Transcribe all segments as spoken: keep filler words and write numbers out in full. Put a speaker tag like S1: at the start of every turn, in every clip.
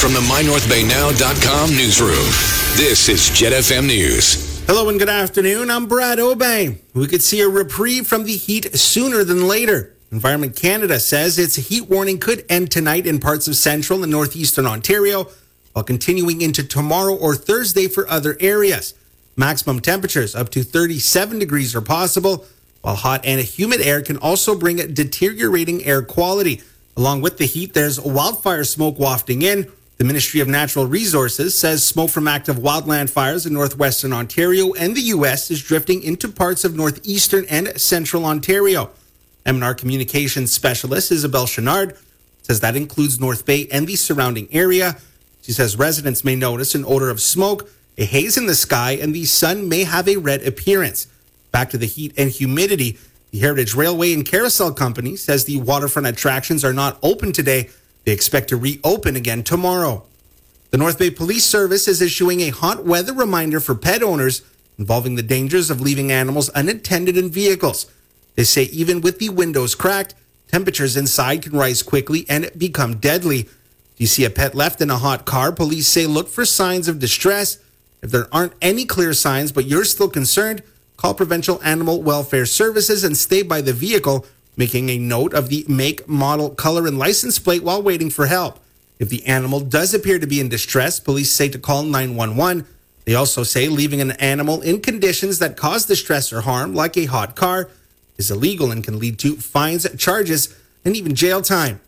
S1: from the my north bay now dot com newsroom, this is Jet F M News.
S2: Hello and good afternoon. I'm Brad Obey. We could see a reprieve from the heat sooner than later. Environment Canada says its heat warning could end tonight in parts of central and northeastern Ontario, while continuing into tomorrow or Thursday for other areas. Maximum temperatures up to thirty-seven degrees are possible, while hot and humid air can also bring deteriorating air quality. Along with the heat, there's wildfire smoke wafting in. The Ministry of Natural Resources says smoke from active wildland fires in northwestern Ontario and the U S is drifting into parts of northeastern and central Ontario. M and R Communications Specialist Isabelle Chenard says that includes North Bay and the surrounding area. She says residents may notice an odor of smoke, a haze in the sky, and the sun may have a red appearance. Back to the heat and humidity. The Heritage Railway and Carousel Company says the waterfront attractions are not open today. They expect to reopen again tomorrow. The North Bay Police Service is issuing a hot weather reminder for pet owners involving the dangers of leaving animals unattended in vehicles. They say even with the windows cracked, temperatures inside can rise quickly and become deadly. If you see a pet left in a hot car, police say look for signs of distress. If there aren't any clear signs but you're still concerned, call Provincial Animal Welfare Services and stay by the vehicle, making a note of the make, model, color, and license plate while waiting for help. If the animal does appear to be in distress, police say to call nine one one. They also say leaving an animal in conditions that cause distress or harm, like a hot car, is illegal and can lead to fines, charges, and even jail time.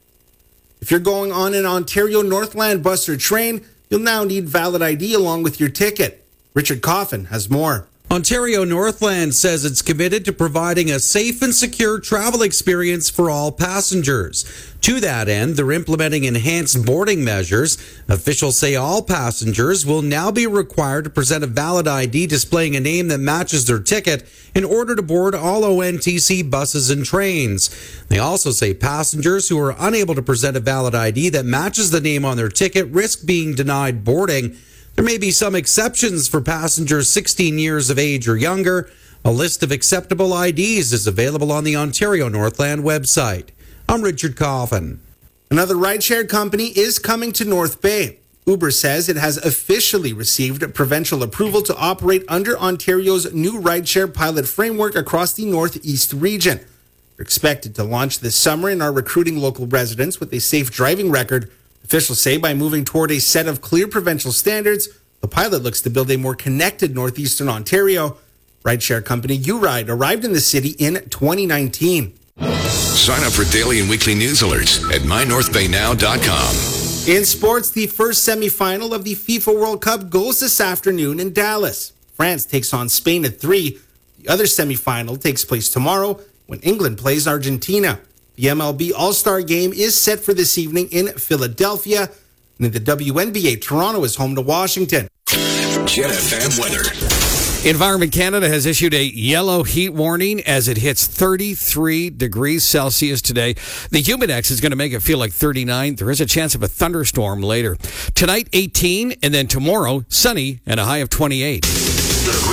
S2: If you're going on an Ontario Northland bus or train, you'll now need valid I D along with your ticket. Richard Coffin has more.
S3: Ontario Northland says it's committed to providing a safe and secure travel experience for all passengers. To that end, they're implementing enhanced boarding measures. Officials say all passengers will now be required to present a valid I D displaying a name that matches their ticket in order to board all O N T C buses and trains. They also say passengers who are unable to present a valid I D that matches the name on their ticket risk being denied boarding. There may be some exceptions for passengers sixteen years of age or younger. A list of acceptable I Ds is available on the Ontario Northland website. I'm Richard Coffin.
S2: Another rideshare company is coming to North Bay. Uber says it has officially received provincial approval to operate under Ontario's new rideshare pilot framework across the Northeast region. They're expected to launch this summer and are recruiting local residents with a safe driving record. Officials say by moving toward a set of clear provincial standards, the pilot looks to build a more connected northeastern Ontario. Rideshare company URide arrived in the city in twenty nineteen.
S1: Sign up for daily and weekly news alerts at my north bay now dot com.
S2: In sports, the first semifinal of the FIFA World Cup goes this afternoon in Dallas. France takes on Spain at three. The other semifinal takes place tomorrow when England plays Argentina. The M L B All-Star Game is set for this evening in Philadelphia. And in the W N B A, Toronto is home to Washington.
S1: Jet F M weather.
S4: Environment Canada has issued a yellow heat warning as it hits thirty-three degrees Celsius today. The Humidex is going to make it feel like thirty-nine. There is a chance of a thunderstorm later. Tonight, eighteen, and then tomorrow, sunny and a high of twenty-eight.